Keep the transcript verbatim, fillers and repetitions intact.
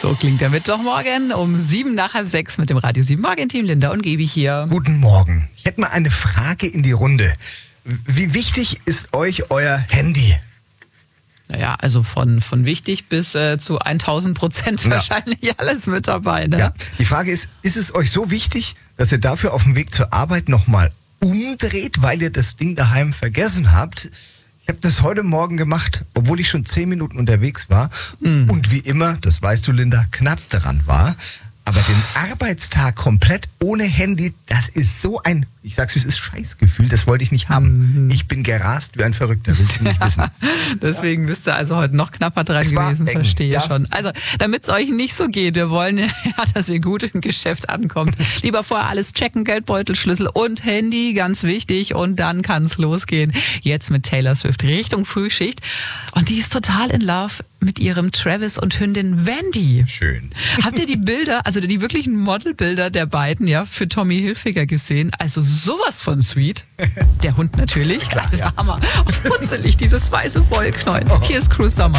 So klingt der Mittwochmorgen um sieben nach halb sechs mit dem Radio sieben Morgen-Team. Linda und Gebi hier. Guten Morgen. Ich hätte mal eine Frage in die Runde. Wie wichtig ist euch euer Handy? Naja, also von, von wichtig bis äh, zu tausend Prozent Ja. wahrscheinlich alles mit dabei. Ne? Ja. Die Frage ist, ist es euch so wichtig, dass ihr dafür auf dem Weg zur Arbeit nochmal umdreht, weil ihr das Ding daheim vergessen habt? Ich habe das heute Morgen gemacht, obwohl ich schon zehn Minuten unterwegs war Mhm. und wie immer, das weißt du, Linda, knapp dran war. Aber den Arbeitstag komplett ohne Handy, das ist so ein, ich sag's wie es ist, Scheißgefühl, das wollte ich nicht haben. Ich bin gerast wie ein Verrückter, willst du nicht wissen. Deswegen bist du also heute noch knapper dran Es war gewesen, eng, verstehe ja. schon. Also, damit es euch nicht so geht, wir wollen ja, dass ihr gut im Geschäft ankommt. Lieber vorher alles checken, Geldbeutel, Schlüssel und Handy, ganz wichtig. Und dann kann es losgehen. Jetzt mit Taylor Swift Richtung Frühschicht. Und die ist total in Love mit ihrem Travis und Hündin Wendy. Schön. Habt ihr die Bilder, also die wirklichen Modelbilder der beiden, ja, für Tommy Hilfiger gesehen? Also sowas von sweet. Der Hund natürlich. Klar, Das ja. Hammer. Und putzelig, dieses weiße Wollknäuel. Hier ist Cruise Sommer.